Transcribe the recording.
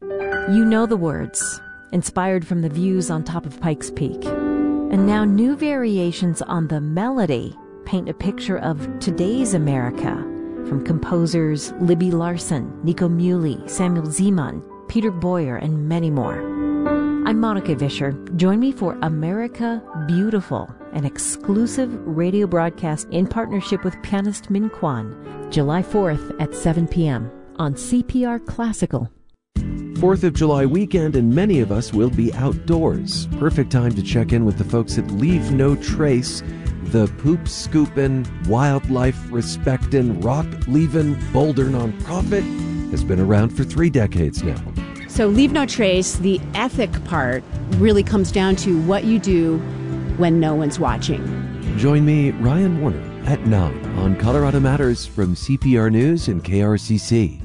You know the words, inspired from the views on top of Pikes Peak. And now new variations on the melody paint a picture of today's America, from composers Libby Larsen, Nico Muhly, Samuel Zeman, Peter Boyer, and many more. I'm Monica Vischer. Join me for America Beautiful, an exclusive radio broadcast in partnership with pianist Min Kwan, July 4th at 7 p.m. on CPR Classical. 4th of July weekend, and many of us will be outdoors. Perfect time to check in with the folks at Leave No Trace, the poop scoopin', wildlife respectin', rock leavin' boulder nonprofit has been around for 3 decades now. So Leave No Trace, the ethic part, really comes down to what you do when no one's watching. Join me, Ryan Warner, at 9 on Colorado Matters from CPR News and KRCC.